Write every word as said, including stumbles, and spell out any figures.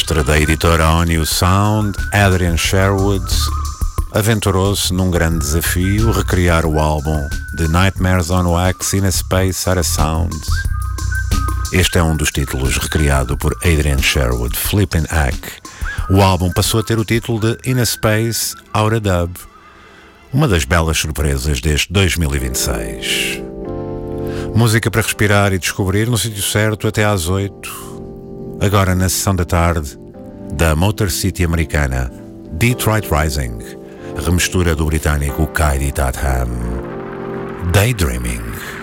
mestre da editora On New Sound, Adrian Sherwood, aventurou-se num grande desafio, recriar o álbum The Nightmares on Wax in a Space Out of Sound. Este é um dos títulos recriado por Adrian Sherwood, Flippin' Hack. O álbum passou a ter o título de In a Space Out of Dub, uma das belas surpresas deste dois mil e vinte e seis. Música para respirar e descobrir no sítio certo até às oito. Agora na sessão da tarde da Motor City americana, Detroit Rising, remistura do britânico Kaidi Tatham, Daydreaming.